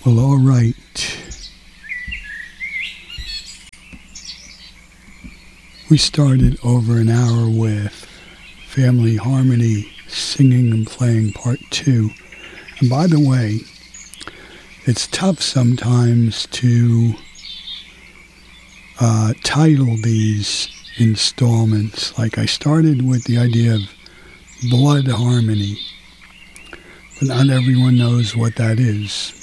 Well, all right. We started over an hour with Family Harmony singing and playing part 2. And by the way, it's tough sometimes to title these installments. Like I started with the idea of blood harmony, but not everyone knows what that is.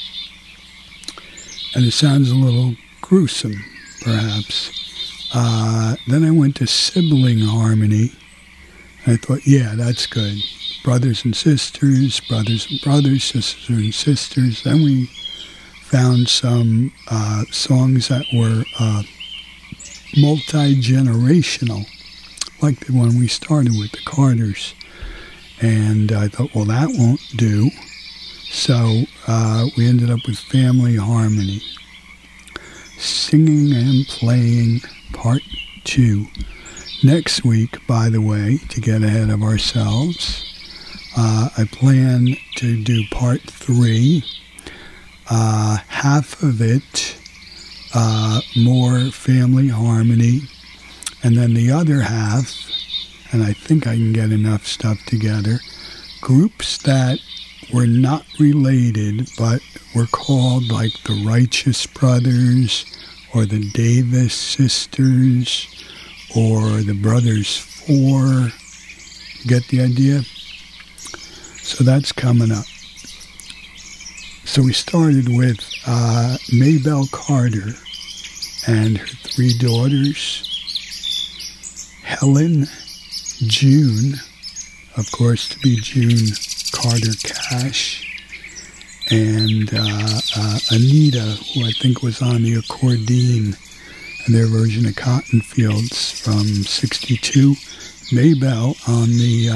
And it sounds a little gruesome, perhaps. Then I went to sibling harmony, and I thought, yeah, that's good. Brothers and sisters, brothers and brothers, sisters and sisters. Then we found some songs that were multi-generational, like the one we started with, the Carters. And I thought, well, that won't do. So we ended up with Family Harmony, singing and playing part 2. Next week, by the way, to get ahead of ourselves, I plan to do part 3. Half of it, more Family Harmony, and then the other half, and I think I can get enough stuff together, groups that were not related, but were called like the Righteous Brothers, or the Davis Sisters, or the Brothers 4. Get the idea? So that's coming up. So we started with Maybelle Carter and her 3 daughters, Helen, June, of course, to be June Carter Cash, and Anita, who I think was on the accordion and their version of Cotton Fields from '62. Maybelle on the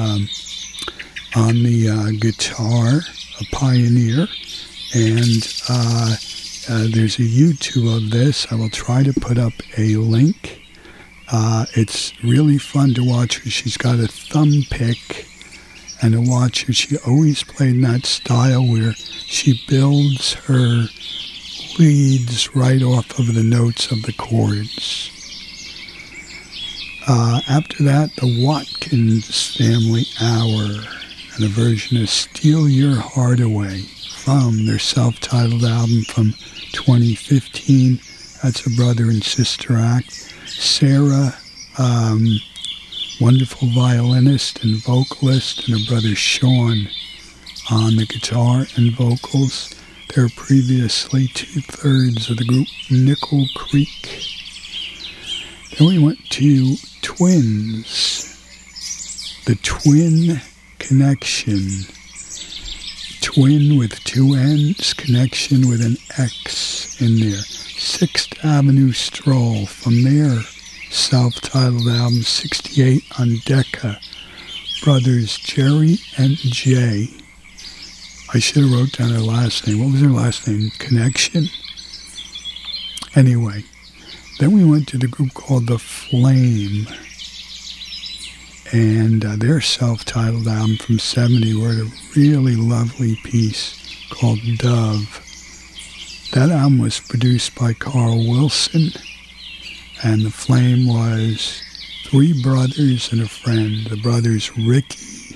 guitar, a pioneer, and there's a YouTube of this. I will try to put up a link. It's really fun to watch her. She's got a thumb pick, and to watch her, she always played in that style where she builds her leads right off of the notes of the chords. After that, the Watkins Family Hour, and a version of Steal Your Heart Away from their self-titled album from 2015. That's a brother and sister act. Sarah, wonderful violinist and vocalist, and her brother Sean on the guitar and vocals. They were previously 2/3 of the group Nickel Creek. Then we went to Twins, the Twin Connection. Twin with 2 N's, connection with an X in there. 6th Avenue Stroll from their self-titled album, 68 on Decca. Brothers Jerry and Jay. I should have wrote down their last name. What was their last name? Connection? Anyway, then we went to the group called The Flame, and their self-titled album from '70 wrote a really lovely piece called Dove. That album was produced by Carl Wilson, and The Flame was 3 brothers and a friend. The brothers Ricky,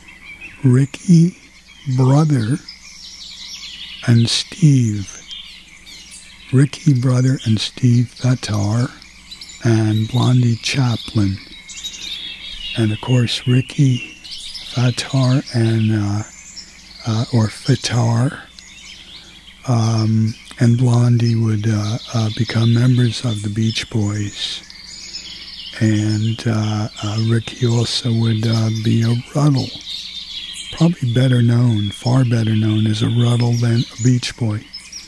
brother, and Steve. Ricky, brother, and Steve Fattar, and Blondie Chaplin. And of course, Ricky Fattar and and Blondie would become members of the Beach Boys. And Ricky also would be a Ruddle. Probably better known, far better known as a Ruddle than a Beach Boy.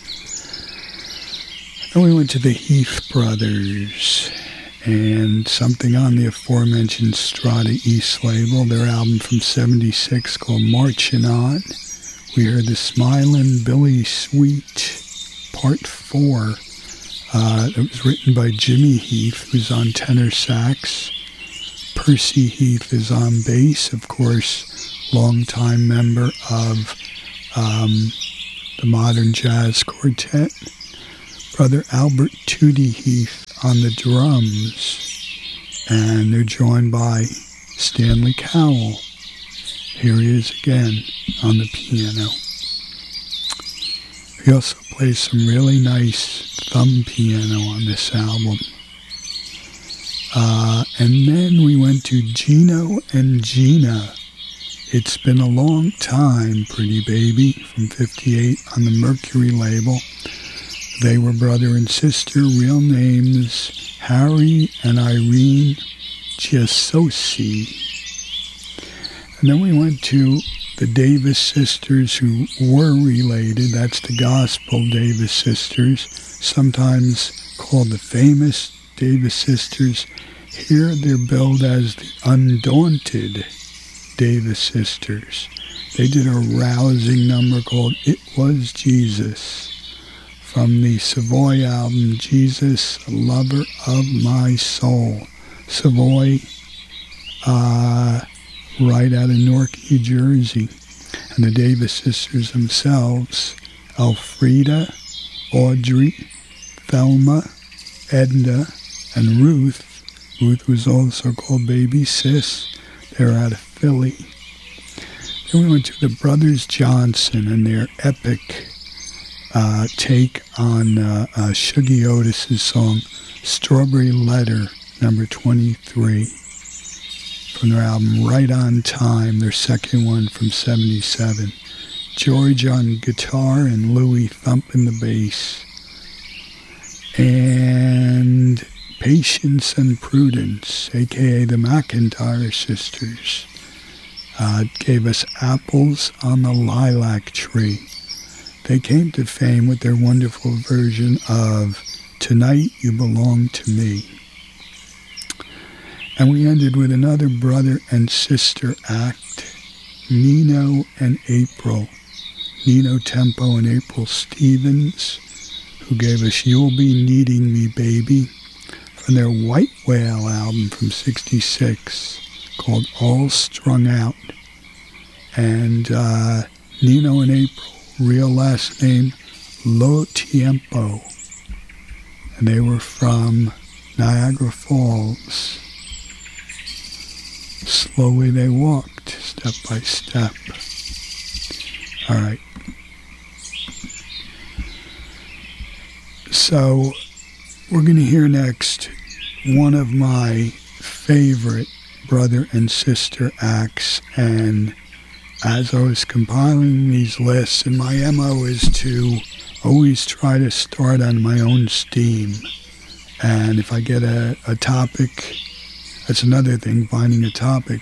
Then we went to the Heath Brothers, and something on the aforementioned Strata East label, their album from '76 called Marchin' On. We heard the Smilin' Billy Sweet, Part 4. It was written by Jimmy Heath, who's on tenor sax. Percy Heath is on bass, of course, longtime member of the modern jazz quartet. Brother Albert Tootie Heath on the drums. And they're joined by Stanley Cowell. Here he is again on the piano. He also plays some really nice thumb piano on this album. And then we went to Gino and Gina. It's Been a Long Time, Pretty Baby, from 58 on the Mercury label. They were brother and sister, real names Harry and Irene Giasosi. And then we went to the Davis sisters, who were related. That's the gospel Davis sisters, sometimes called the famous Davis sisters. Here they're billed as the Undaunted Davis sisters. They did a rousing number called It Was Jesus from the Savoy album, Jesus, Lover of My Soul. Savoy, right out of Newark, New Jersey. And the Davis sisters themselves, Elfrida, Audrey, Thelma, Edna, and Ruth. Ruth was also called Baby Sis. They're out of Philly. Then we went to the Brothers Johnson and their epic take on Shuggie Otis's song Strawberry Letter, number 23, from their album Right on Time, their second one from 77. George on guitar and Louie thumping the bass. And Patience and Prudence, a.k.a. the McIntyre sisters, gave us Apples on the Lilac Tree. They came to fame with their wonderful version of Tonight You Belong to Me. And we ended with another brother and sister act, Nino and April. Nino Tempo and April Stevens, who gave us You'll Be Needing Me, Baby, from their White Whale album from 66, called All Strung Out. And Nino and April, real last name, Lo Tiempo. And they were from Niagara Falls. Slowly they walked, step by step. All right. So we're going to hear next one of my favorite brother and sister acts, and as I was compiling these lists, and my MO is to always try to start on my own steam, and if I get a topic, that's another thing, finding a topic,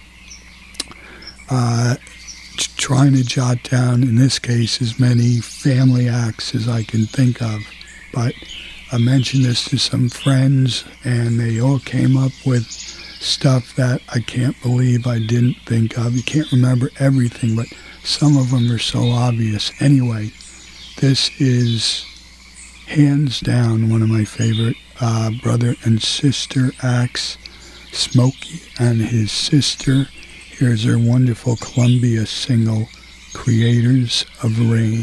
trying to jot down, in this case, as many family acts as I can think of. But I mentioned this to some friends, and they all came up with stuff that I can't believe I didn't think of. You can't remember everything, but some of them are so obvious. Anyway, this is hands down one of my favorite brother and sister acts, Smokey and his sister. Here's their wonderful Columbia single, Creators of Rain.